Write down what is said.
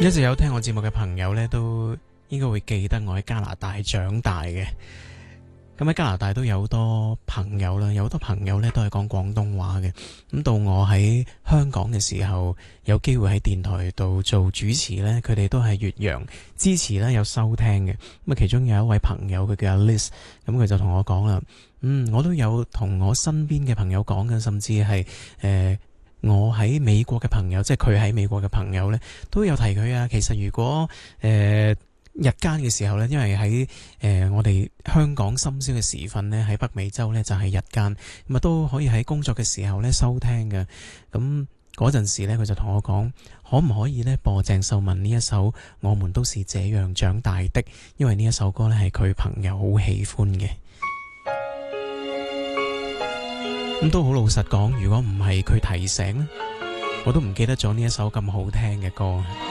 一直有聽我節目嘅朋友呢，都應該會記得我喺加拿大長大嘅。咁喺加拿大都有好多朋友啦，有好多朋友呢都係講廣東話嘅。咁到我喺香港嘅時候，有機會喺電台度做主持呢，佢哋都係越洋支持啦，有收聽嘅。咁啊，其中有一位朋友佢叫阿 Liz， 咁佢就同我講啦，我都有同我身邊嘅朋友講嘅，甚至係我喺美國嘅朋友，即係佢喺美國嘅朋友呢，都有提佢啊。其實如果日間嘅時候呢，因為喺我哋香港深宵嘅時分呢，喺北美洲呢就係日間，咁啊都可以喺工作嘅時候呢收聽嘅。咁嗰陣時呢，佢就同我講，可唔可以呢播鄭秀文呢一首《我們都是這樣長大的》，因為呢一首歌呢係佢朋友好喜歡嘅。咁都好老實講，如果唔係佢提醒，我都唔記得咗呢一首咁好聽嘅歌。